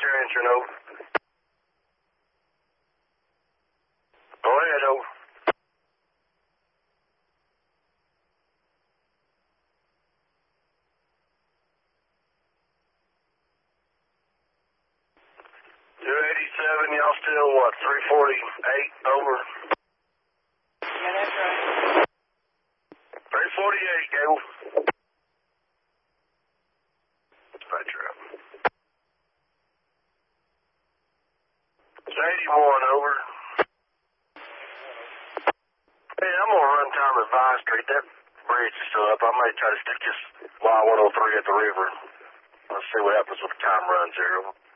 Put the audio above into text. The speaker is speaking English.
your answer, over. Go ahead, over. Y'all still what? 348 over. Yeah, that's right. 348, Gable. Dispatch up. It's 81 over. Hey, I'm gonna run time at Vine Street. That bridge is still up. I may try to stick this Y103 at the river. Let's see what happens with the time runs here.